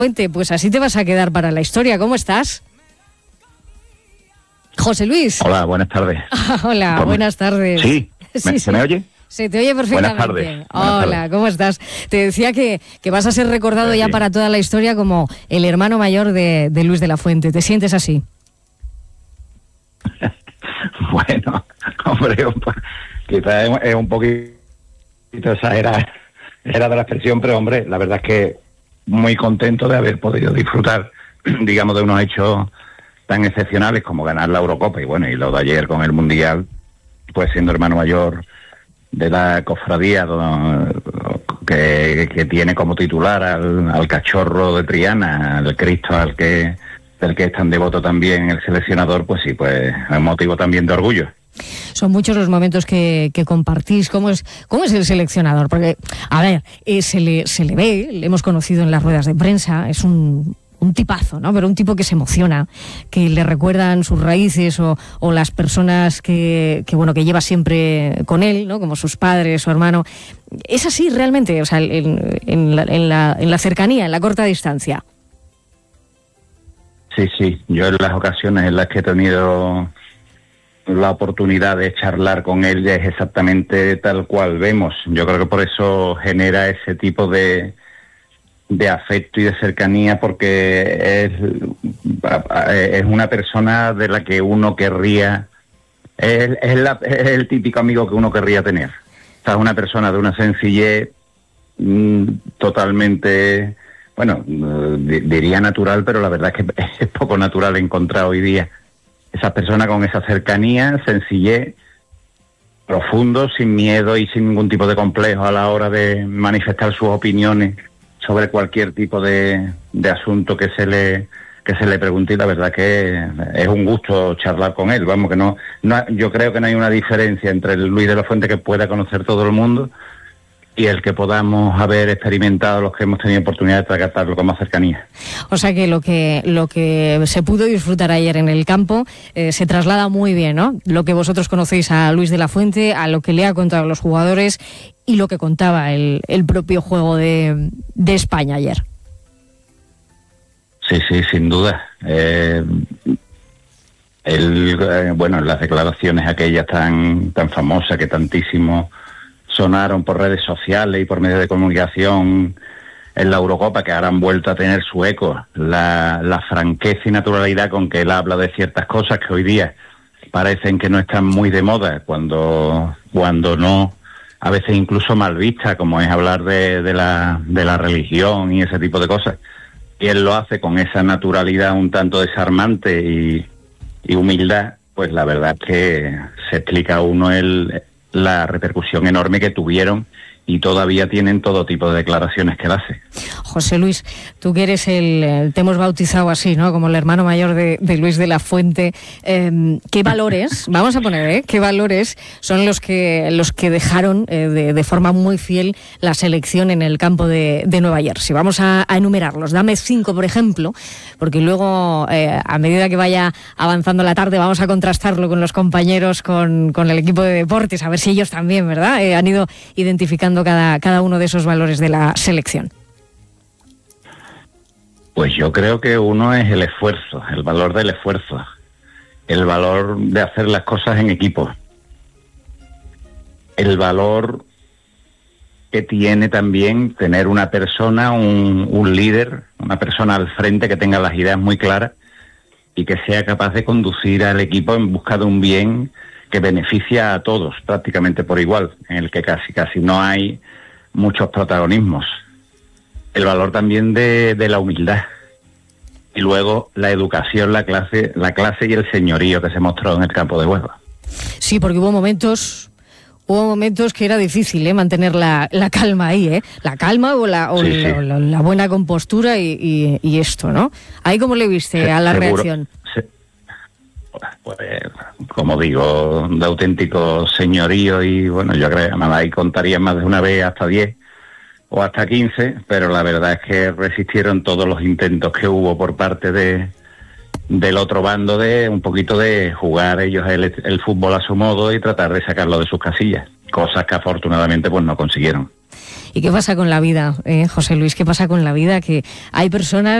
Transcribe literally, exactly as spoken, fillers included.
Fuente, pues así te vas a quedar para la historia. ¿Cómo estás? José Luis. Hola, buenas tardes. Hola, ¿Cómo? buenas tardes. Sí, sí, ¿se sí. me oye? Se te oye perfectamente. Buenas tardes. Buenas Hola, tardes. ¿cómo estás? Te decía que, que vas a ser recordado Pues ya bien. para toda la historia como el hermano mayor de, de Luis de la Fuente. ¿Te sientes así? Bueno, hombre, un po- quizás es, es un poquito exagerada era de la expresión, pero hombre, la verdad es que muy contento de haber podido disfrutar, digamos, de unos hechos tan excepcionales como ganar la Eurocopa y bueno, y lo de ayer con el Mundial, pues siendo hermano mayor de la cofradía do- que, que tiene como titular al, al cachorro de Triana, al Cristo al que del que es tan devoto también el seleccionador, pues sí, pues es motivo también de orgullo. Son muchos los momentos que, que compartís. ¿Cómo es, cómo es el seleccionador? Porque, a ver, eh, se, le, se le ve, le hemos conocido en las ruedas de prensa, es un, un tipazo, ¿no? Pero un tipo que se emociona, que le recuerdan sus raíces o, o las personas que, que, bueno, que lleva siempre con él, ¿no? Como sus padres, su hermano. ¿Es así realmente? O sea, en, en, la, en, la, en la cercanía, en la corta distancia. Sí, sí, yo en las ocasiones en las que he tenido la oportunidad de charlar con él es exactamente tal cual vemos. Yo creo que por eso genera ese tipo de, de afecto y de cercanía, porque es, es una persona de la que uno querría, es, es, la, es el típico amigo que uno querría tener. O sea, es una persona de una sencillez mmm, totalmente... Bueno, diría natural, pero la verdad es que es poco natural encontrar hoy día esas personas con esa cercanía, sencillez, profundo, sin miedo y sin ningún tipo de complejo a la hora de manifestar sus opiniones sobre cualquier tipo de, de asunto que se le que se le pregunte. Y la verdad que es un gusto charlar con él. Vamos, que no, no yo creo que no hay una diferencia entre el Luis de la Fuente que pueda conocer todo el mundo y el que podamos haber experimentado los que hemos tenido oportunidad de tratarlo con más cercanía. O sea que lo que lo que se pudo disfrutar ayer en el campo eh, se traslada muy bien, ¿no? Lo que vosotros conocéis a Luis de la Fuente, a lo que le ha contado a los jugadores y lo que contaba el, el propio juego de, de España ayer. Sí, sí, sin duda. Eh, el, eh, bueno, las declaraciones aquellas tan, tan famosas que tantísimo sonaron por redes sociales y por medios de comunicación en la Eurocopa, que ahora han vuelto a tener su eco, la, la franqueza y naturalidad con que él habla de ciertas cosas que hoy día parecen que no están muy de moda, cuando, cuando no, a veces incluso mal vista, como es hablar de, de, la, de la religión y ese tipo de cosas. Y él lo hace con esa naturalidad un tanto desarmante y, y humildad, pues la verdad es que se explica a uno el... la repercusión enorme que tuvieron y todavía tienen todo tipo de declaraciones que él hace. José Luis, tú que eres el, el te hemos bautizado así, ¿no? Como el hermano mayor de, de Luis de la Fuente. Eh, ¿Qué valores, vamos a poner, ¿eh? ¿Qué valores son los que los que dejaron eh, de, de forma muy fiel la selección en el campo de, de Nueva Jersey? Vamos a, a enumerarlos. Dame cinco, por ejemplo, porque luego, eh, a medida que vaya avanzando la tarde, vamos a contrastarlo con los compañeros, con, con el equipo de deportes, a ver si ellos también, ¿verdad? Eh, han ido identificando cada, cada uno de esos valores de la selección. Pues yo creo que uno es el esfuerzo, el valor del esfuerzo, el valor de hacer las cosas en equipo, el valor que tiene también tener una persona, un, un líder, una persona al frente que tenga las ideas muy claras y que sea capaz de conducir al equipo en busca de un bien que beneficia a todos prácticamente por igual, en el que casi casi no hay muchos protagonismos. El valor también de, de la humildad y luego la educación, la clase, la clase y el señorío que se mostró en el campo de Huelva. Sí, porque hubo momentos, hubo momentos que era difícil, ¿eh? mantener la, la calma ahí, ¿eh? La calma o la, o sí, la, sí. o la, la buena compostura y, y, y esto, ¿no? Ahí cómo le viste Se, a la seguro, reacción. Se, pues, como digo, de auténtico señorío y bueno, yo creo que ahí contaría más de una vez hasta diez o hasta quince, pero la verdad es que resistieron todos los intentos que hubo por parte de del otro bando de un poquito de jugar ellos el, el fútbol a su modo y tratar de sacarlo de sus casillas, cosas que afortunadamente pues no consiguieron. ¿Y qué pasa con la vida, eh, José Luis? ¿Qué pasa con la vida? Que hay personas